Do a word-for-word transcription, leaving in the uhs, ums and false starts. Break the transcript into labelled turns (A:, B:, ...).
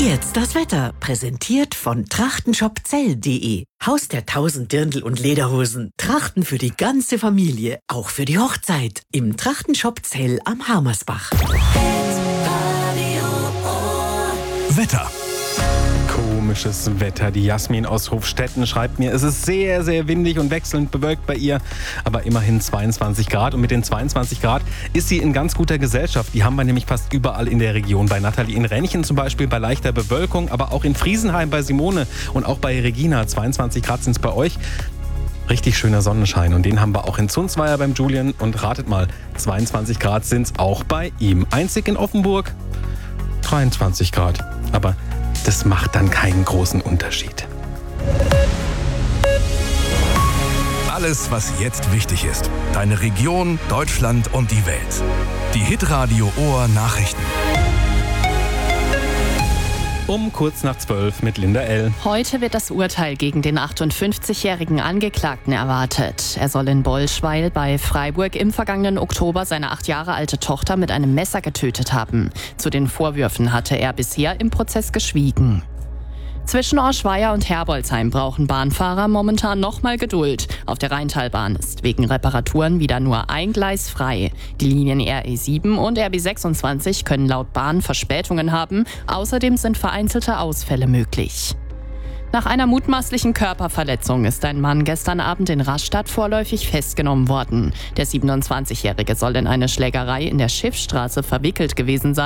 A: Jetzt das Wetter, präsentiert von trachtenshopzell punkt de. Haus der tausend Dirndl und Lederhosen. Trachten für die ganze Familie, auch für die Hochzeit. Im Trachtenshop Zell am Harmersbach.
B: Wetter. Komisches Wetter. Die Jasmin aus Hofstetten schreibt mir, es ist sehr, sehr windig und wechselnd bewölkt bei ihr, aber immerhin zweiundzwanzig Grad. Und mit den zweiundzwanzig Grad ist sie in ganz guter Gesellschaft. Die haben wir nämlich fast überall in der Region. Bei Nathalie in Rennchen zum Beispiel bei leichter Bewölkung, aber auch in Friesenheim bei Simone und auch bei Regina. zweiundzwanzig Grad sind es bei euch. Richtig schöner Sonnenschein und den haben wir auch in Zunzweier beim Julian. Und ratet mal, zweiundzwanzig Grad sind es auch bei ihm. Einzig in Offenburg dreiundzwanzig Grad. Aber das macht dann keinen großen Unterschied.
C: Alles, was jetzt wichtig ist. Deine Region, Deutschland und die Welt. Die Hitradio Ohr Nachrichten.
B: Um kurz nach zwölf mit Linda L.
D: Heute wird das Urteil gegen den achtundfünfzigjährigen Angeklagten erwartet. Er soll in Bolschweil bei Freiburg im vergangenen Oktober seine acht Jahre alte Tochter mit einem Messer getötet haben. Zu den Vorwürfen hatte er bisher im Prozess geschwiegen. Zwischen Orschweier und Herbolzheim brauchen Bahnfahrer momentan noch mal Geduld. Auf der Rheintalbahn ist wegen Reparaturen wieder nur ein Gleis frei. Die Linien R E sieben und R B sechsundzwanzig können laut Bahn Verspätungen haben. Außerdem sind vereinzelte Ausfälle möglich. Nach einer mutmaßlichen Körperverletzung ist ein Mann gestern Abend in Rastatt vorläufig festgenommen worden. Der siebenundzwanzigjährige soll in eine Schlägerei in der Schiffstraße verwickelt gewesen sein.